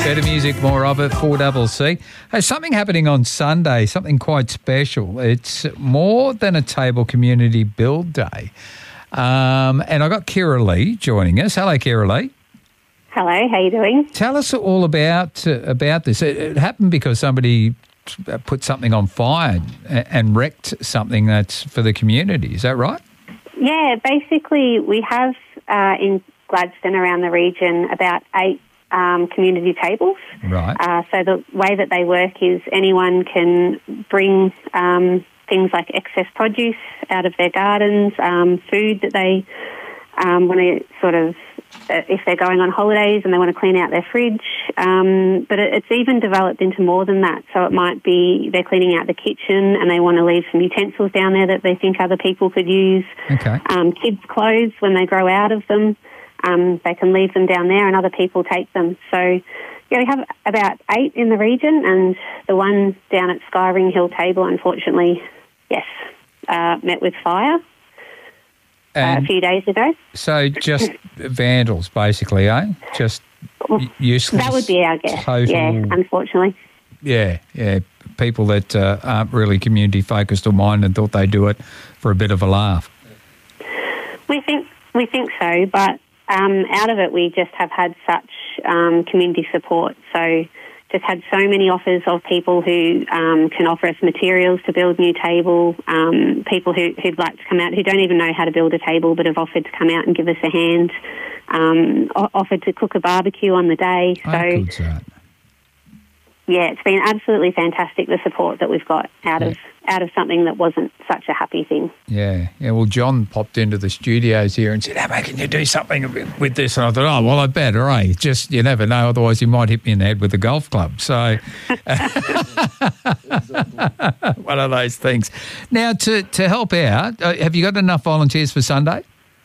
Better music, more of it, 4CC. Hey, something happening on Sunday, something quite special. It's more than a table community build day. And I got Kira Lee joining us. Hello, Kira Lee. Hello, how you doing? Tell us all about this. It happened because somebody put something on fire and wrecked something that's for the community. Is that right? Yeah, basically we have in Gladstone around the region about 8 community tables. Right. So the way that they work is anyone can bring things like excess produce out of their gardens, food that they want to sort of, if they're going on holidays and they want to clean out their fridge. But it's even developed into more than that. So it might be they're cleaning out the kitchen and they want to leave some utensils down there that they think other people could use. Okay. Kids' clothes, when they grow out of them, they can leave them down there and other people take them. So, yeah, we have about 8 in the region, and the one down at Skyring Hill Table, unfortunately, met with fire a few days ago. So just vandals, basically, eh? Just useless. That would be our guess, unfortunately. Yeah. People that aren't really community-focused or minded thought they'd do it for a bit of a laugh. We think so, but out of it, we just have had such community support. So just had so many offers of people who can offer us materials to build new table, people who'd like to come out who don't even know how to build a table but have offered to come out and give us a hand, offered to cook a barbecue on the day. Good's that. Yeah, it's been absolutely fantastic, the support that we've got out of something that wasn't such a happy thing. Yeah. Well, John popped into the studios here and said, "How can you do something with this?" And I thought, "Oh, well, I better, eh? Just, you never know, otherwise you might hit me in the head with a golf club." So one of those things. Now, to help out, have you got enough volunteers for Sunday?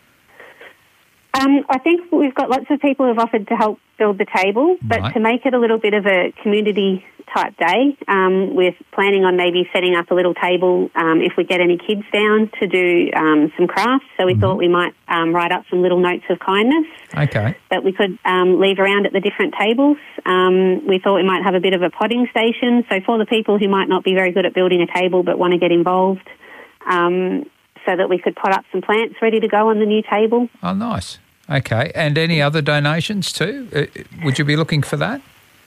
I think we've got lots of people who've offered to help build the table, but Right. to make it a little bit of a community-type day, we're planning on maybe setting up a little table if we get any kids down to do some crafts. So we thought we might write up some little notes of kindness Okay. that we could leave around at the different tables. We thought we might have a bit of a potting station, so for the people who might not be very good at building a table but want to get involved, so that we could pot up some plants ready to go on the new table. Oh, nice. Okay. And any other donations too? Would you be looking for that?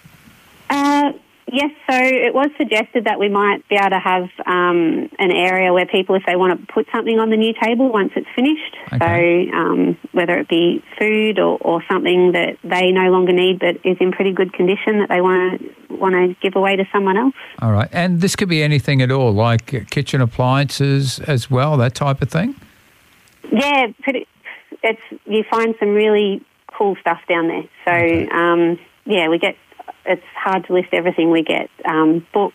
Yes, so it was suggested that we might be able to have an area where people, if they want to put something on the new table once it's finished, Okay. so whether it be food or something that they no longer need but is in pretty good condition that they want to give away to someone else. All right. And this could be anything at all, like kitchen appliances as well, that type of thing? Yeah, you find some really cool stuff down there. So, Okay. it's hard to list everything. We get books,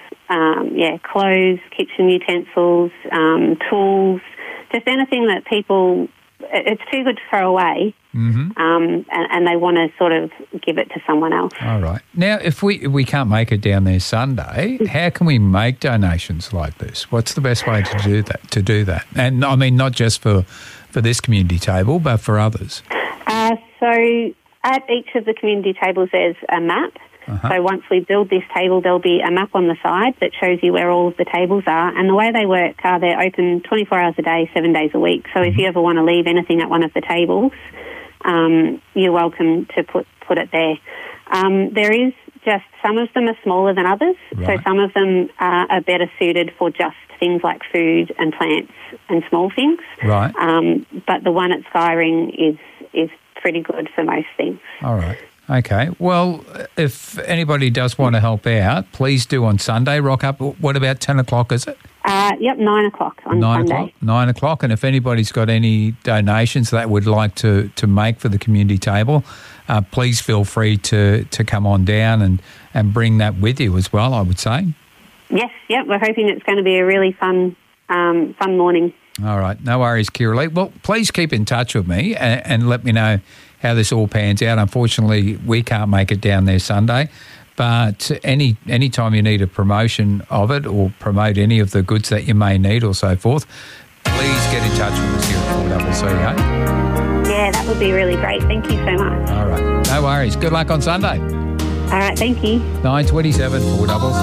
clothes, kitchen utensils, tools, just anything that people, it's too good to throw away, and they want to sort of give it to someone else. All right. Now, if we can't make it down there Sunday, how can we make donations like this? What's the best way to do that? And I mean, not just for this community table, but for others. So at each of the community tables, there's a map. Uh-huh. So once we build this table, there'll be a map on the side that shows you where all of the tables are. And the way they work, they're open 24 hours a day, 7 days a week. So if you ever want to leave anything at one of the tables, you're welcome to put it there. There is just some of them are smaller than others. Right. So some of them are better suited for just things like food and plants and small things. Right. But the one at Skyring is pretty good for most things. All right. Okay. Well, if anybody does want to help out, please do on Sunday. Rock up. What about 10 o'clock, is it? 9 o'clock on Sunday. 9 o'clock. And if anybody's got any donations that would like to make for the community table, please feel free to come on down and bring that with you as well, I would say. Yes, we're hoping it's going to be a really fun morning. All right. No worries, Kira Lee. Well, please keep in touch with me and let me know how this all pans out. Unfortunately, we can't make it down there Sunday, but any time you need a promotion of it or promote any of the goods that you may need or so forth, please get in touch with us here at 4CC, eh? Yeah, that would be really great. Thank you so much. All right. No worries. Good luck on Sunday. All right, thank you. 927 433.